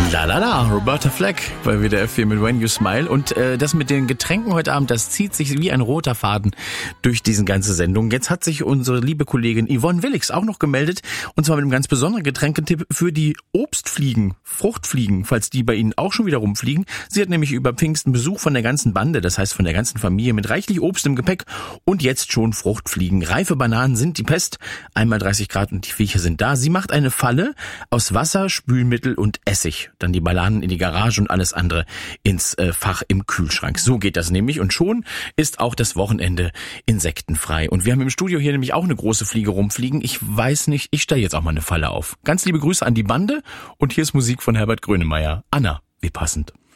La la la, Roberta Fleck bei WDR 4 mit When You Smile. Und das mit den Getränken heute Abend, das zieht sich wie ein roter Faden durch diese ganze Sendung. Jetzt hat sich unsere liebe Kollegin Yvonne Willix auch noch gemeldet. Und zwar mit einem ganz besonderen Getränketipp für die Obstfliegen, Fruchtfliegen, falls die bei Ihnen auch schon wieder rumfliegen. Sie hat nämlich über Pfingsten Besuch von der ganzen Bande, das heißt von der ganzen Familie, mit reichlich Obst im Gepäck und jetzt schon Fruchtfliegen. Reife Bananen sind die Pest, einmal 30 Grad und die Viecher sind da. Sie macht eine Falle aus Wasser, Spülmittel und Essig. Dann die Bananen in die Garage und alles andere ins Fach im Kühlschrank. So geht das nämlich und schon ist auch das Wochenende insektenfrei. Und wir haben im Studio hier nämlich auch eine große Fliege rumfliegen. Ich weiß nicht, ich stelle jetzt auch mal eine Falle auf. Ganz liebe Grüße an die Bande und hier ist Musik von Herbert Grönemeyer. Anna, wie passend.